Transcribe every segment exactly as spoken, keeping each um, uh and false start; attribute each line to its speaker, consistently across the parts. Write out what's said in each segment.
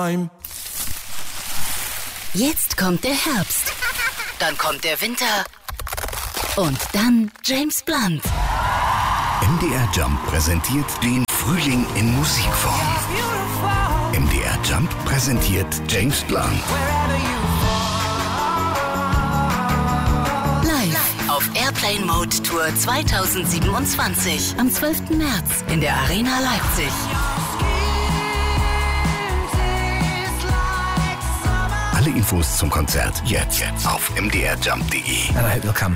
Speaker 1: Jetzt kommt der Herbst. Dann kommt der Winter. Und dann James Blunt.
Speaker 2: M D R Jump präsentiert den Frühling in Musikform. M D R Jump präsentiert James Blunt.
Speaker 1: Live auf Airplane Mode Tour zweitausendsiebenundzwanzig am zwölften März in der Arena Leipzig.
Speaker 2: Alle Infos zum Konzert jetzt auf m d r jump punkt d e.
Speaker 3: Aber willkommen.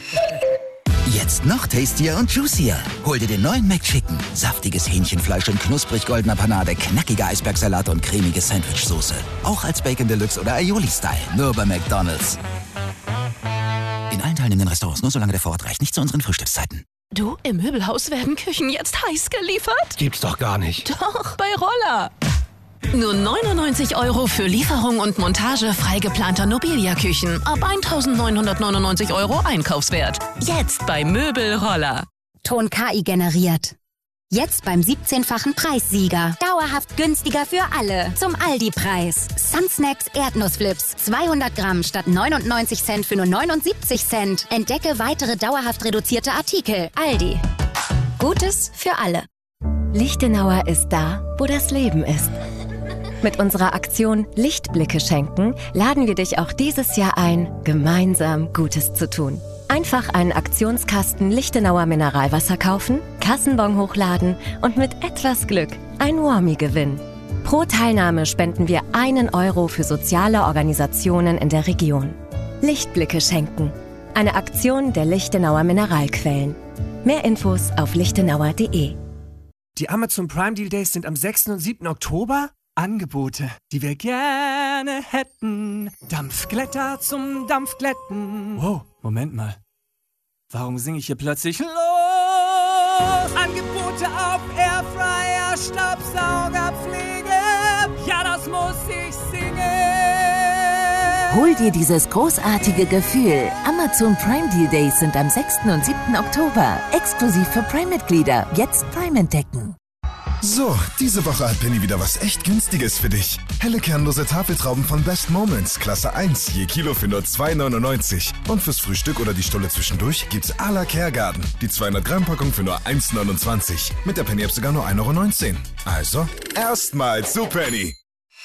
Speaker 4: Jetzt noch tastier und juicier. Hol dir den neuen McChicken. Saftiges Hähnchenfleisch in knusprig goldener Panade, knackiger Eisbergsalat und cremige Sandwichsoße. Auch als Bacon Deluxe oder Aioli-Style. Nur bei McDonald's. In allen teilnehmenden Restaurants, nur solange der Vorrat reicht. Nicht zu unseren Frühstückszeiten.
Speaker 5: Du, im Möbelhaus werden Küchen jetzt heiß geliefert?
Speaker 3: Gibt's doch gar nicht.
Speaker 5: Doch, bei Roller. Nur neunundneunzig Euro für Lieferung und Montage frei geplanter Nobilia-Küchen. Ab eintausendneunhundertneunundneunzig Euro Einkaufswert. Jetzt bei Möbelroller.
Speaker 6: Ton K I generiert. Jetzt beim siebzehnfachen Preissieger. Dauerhaft günstiger für alle. Zum Aldi-Preis. Sunsnacks Erdnussflips. zweihundert Gramm statt neunundneunzig Cent für nur neunundsiebzig Cent. Entdecke weitere dauerhaft reduzierte Artikel. Aldi. Gutes für alle.
Speaker 7: Lichtenauer ist da, wo das Leben ist. Mit unserer Aktion Lichtblicke schenken laden wir dich auch dieses Jahr ein, gemeinsam Gutes zu tun. Einfach einen Aktionskasten Lichtenauer Mineralwasser kaufen, Kassenbon hochladen und mit etwas Glück ein Warmie gewinnen. Pro Teilnahme spenden wir einen Euro für soziale Organisationen in der Region. Lichtblicke schenken. Eine Aktion der Lichtenauer Mineralquellen. Mehr Infos auf lichtenauer punkt de.
Speaker 3: Die Amazon Prime Deal Days sind am sechsten und siebten Oktober. Angebote, die wir gerne hätten. Dampfglätter zum Dampfglätten. Wow, Moment mal. Warum singe ich hier plötzlich los? Angebote auf Airfryer, Staubsaugerpflege. Ja, das muss ich singen.
Speaker 8: Hol dir dieses großartige Gefühl. Amazon Prime Deal Days sind am sechsten und siebten Oktober. Exklusiv für Prime-Mitglieder. Jetzt Prime entdecken.
Speaker 9: So, diese Woche hat Penny wieder was echt Günstiges für dich. Helle kernlose Tafeltrauben von Best Moments, Klasse eins, je Kilo für nur zwei neunundneunzig. Und fürs Frühstück oder die Stulle zwischendurch gibt's à la Kergarten. Die zweihundert Gramm Packung für nur eins neunundzwanzig. Mit der Penny-App sogar nur ein Euro neunzehn. Also, erstmal zu Penny.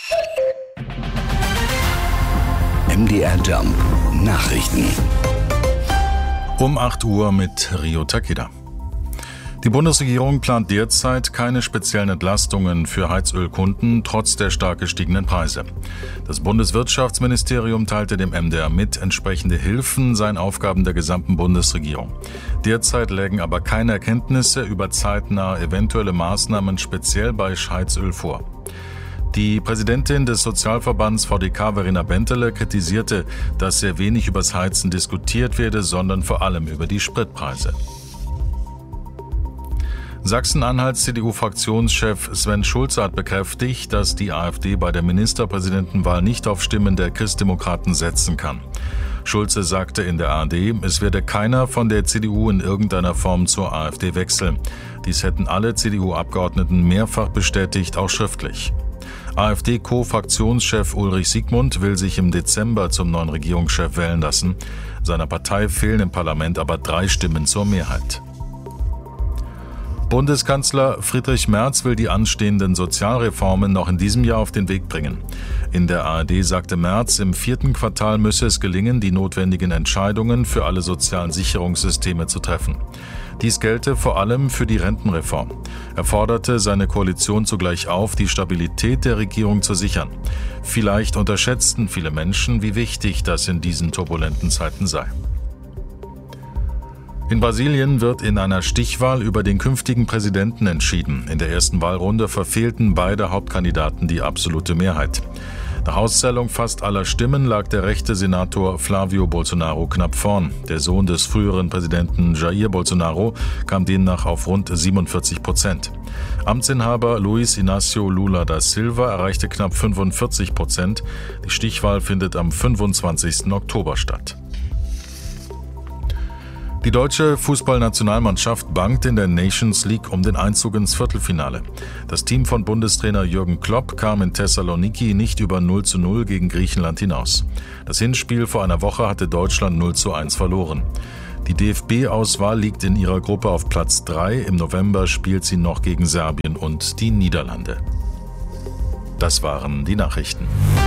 Speaker 2: M D R Jump Nachrichten.
Speaker 10: Um acht Uhr mit Rio Takeda. Die Bundesregierung plant derzeit keine speziellen Entlastungen für Heizölkunden, trotz der stark gestiegenen Preise. Das Bundeswirtschaftsministerium teilte dem M D R mit, entsprechende Hilfen seien Aufgaben der gesamten Bundesregierung. Derzeit lägen aber keine Erkenntnisse über zeitnah eventuelle Maßnahmen speziell bei Heizöl vor. Die Präsidentin des Sozialverbands V D K, Verena Bentele, kritisierte, dass sehr wenig übers Heizen diskutiert werde, sondern vor allem über die Spritpreise. Sachsen-Anhalts C D U-Fraktionschef Sven Schulze hat bekräftigt, dass die AfD bei der Ministerpräsidentenwahl nicht auf Stimmen der Christdemokraten setzen kann. Schulze sagte in der A R D, es werde keiner von der C D U in irgendeiner Form zur AfD wechseln. Dies hätten alle C D U-Abgeordneten mehrfach bestätigt, auch schriftlich. AfD-Co-Fraktionschef Ulrich Siegmund will sich im Dezember zum neuen Regierungschef wählen lassen. Seiner Partei fehlen im Parlament aber drei Stimmen zur Mehrheit. Bundeskanzler Friedrich Merz will die anstehenden Sozialreformen noch in diesem Jahr auf den Weg bringen. In der A R D sagte Merz, im vierten Quartal müsse es gelingen, die notwendigen Entscheidungen für alle sozialen Sicherungssysteme zu treffen. Dies gelte vor allem für die Rentenreform. Er forderte seine Koalition zugleich auf, die Stabilität der Regierung zu sichern. Vielleicht unterschätzten viele Menschen, wie wichtig das in diesen turbulenten Zeiten sei. In Brasilien wird in einer Stichwahl über den künftigen Präsidenten entschieden. In der ersten Wahlrunde verfehlten beide Hauptkandidaten die absolute Mehrheit. Nach Auszählung fast aller Stimmen lag der rechte Senator Flávio Bolsonaro knapp vorn. Der Sohn des früheren Präsidenten Jair Bolsonaro kam demnach auf rund siebenundvierzig Prozent. Amtsinhaber Luiz Inácio Lula da Silva erreichte knapp fünfundvierzig Prozent. Die Stichwahl findet am fünfundzwanzigsten Oktober statt. Die deutsche Fußballnationalmannschaft bangt in der Nations League um den Einzug ins Viertelfinale. Das Team von Bundestrainer Jürgen Klopp kam in Thessaloniki nicht über null zu null gegen Griechenland hinaus. Das Hinspiel vor einer Woche hatte Deutschland null zu eins verloren. Die D F B-Auswahl liegt in ihrer Gruppe auf Platz drei. Im November spielt sie noch gegen Serbien und die Niederlande. Das waren die Nachrichten.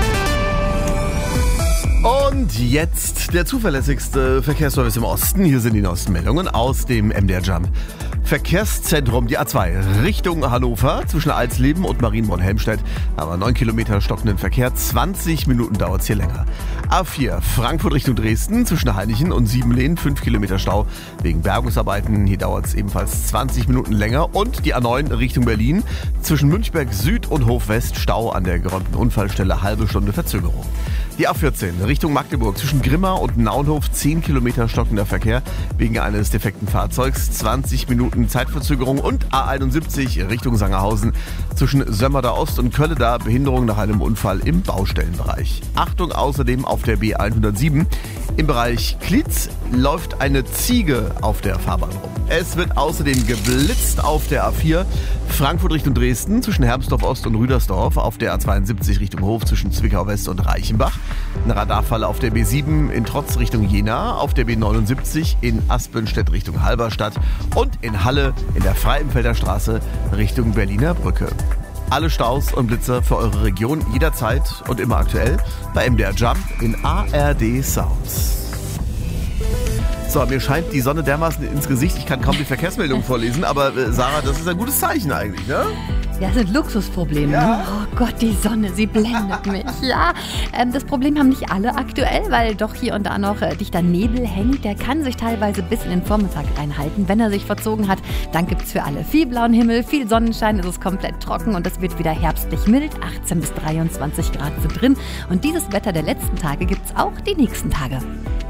Speaker 11: Und jetzt der zuverlässigste Verkehrsservice im Osten. Hier sind die neuesten Meldungen aus dem M D R Jump Verkehrszentrum, die A zwei Richtung Hannover zwischen Alsleben und Marienborn-Helmstedt. Aber neun Kilometer stockenden Verkehr, zwanzig Minuten dauert es hier länger. A vier Frankfurt Richtung Dresden zwischen Hainichen und Siebenlehn, fünf Kilometer Stau wegen Bergungsarbeiten. Hier dauert es ebenfalls zwanzig Minuten länger. Und die A neun Richtung Berlin zwischen Münchberg Süd und Hof West, Stau an der geräumten Unfallstelle, halbe Stunde Verzögerung. Die A vierzehn Richtung Magdeburg zwischen Grimma und Naunhof, zehn Kilometer stockender Verkehr wegen eines defekten Fahrzeugs, zwanzig Minuten Zeitverzögerung. Und A einundsiebzig Richtung Sangerhausen zwischen Sömmerda Ost und Kölleda, Behinderung nach einem Unfall im Baustellenbereich. Achtung außerdem auf der B hundertsieben. Im Bereich Klitz läuft eine Ziege auf der Fahrbahn rum. Es wird außerdem geblitzt auf der A vier Frankfurt Richtung Dresden zwischen Hermsdorf Ost und Rüdersdorf, auf der A zweiundsiebzig Richtung Hof zwischen Zwickau West und Reichenbach, eine Radarfalle auf der B sieben in Trotz Richtung Jena, auf der B neunundsiebzig in Aspenstedt Richtung Halberstadt und in Halle in der Freienfelder Straße Richtung Berliner Brücke. Alle Staus und Blitzer für eure Region jederzeit und immer aktuell bei M D R Jump in A R D Sounds. So, mir scheint die Sonne dermaßen ins Gesicht, ich kann kaum die Verkehrsmeldung vorlesen, aber äh, Sarah, das ist ein gutes Zeichen eigentlich, ne?
Speaker 12: Ja, das sind Luxusprobleme.
Speaker 11: Ja.
Speaker 12: Ne? Oh Gott, die Sonne, sie blendet mich. Ja, ähm, das Problem haben nicht alle aktuell, weil doch hier und da noch äh, dichter Nebel hängt. Der kann sich teilweise bis in den Vormittag reinhalten. Wenn er sich verzogen hat, dann gibt es für alle viel blauen Himmel, viel Sonnenschein, es ist komplett trocken und es wird wieder herbstlich mild. achtzehn bis dreiundzwanzig Grad sind drin. Und dieses Wetter der letzten Tage gibt es auch die nächsten Tage.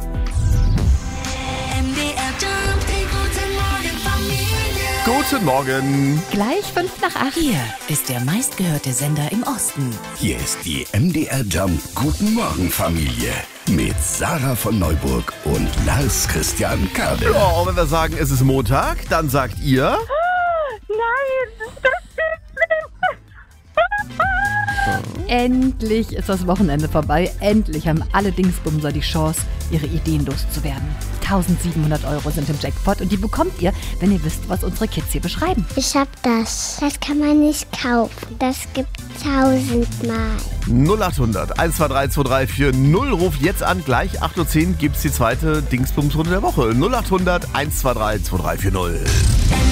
Speaker 11: Guten Morgen.
Speaker 12: Gleich fünf nach acht.
Speaker 1: Hier ist der meistgehörte Sender im Osten.
Speaker 2: Hier ist die M D R Jump Guten Morgen Familie mit Sarah von Neuburg und Lars Christian Kade.
Speaker 11: Ja, und wenn wir sagen, es ist Montag, dann sagt ihr...
Speaker 12: Nein, das Endlich ist das Wochenende vorbei. Endlich haben alle Dingsbumser die Chance, ihre Ideen loszuwerden. eintausendsiebenhundert Euro sind im Jackpot und die bekommt ihr, wenn ihr wisst, was unsere Kids hier beschreiben.
Speaker 13: Ich hab das. Das kann man nicht kaufen. Das gibt tausendmal.
Speaker 11: null achthundert eins zwei drei zwei drei vier null. Ruft jetzt an, gleich acht Uhr zehn gibt's die zweite Dingsbumsrunde der Woche. null achthundert eins zwei drei zwei drei vier null.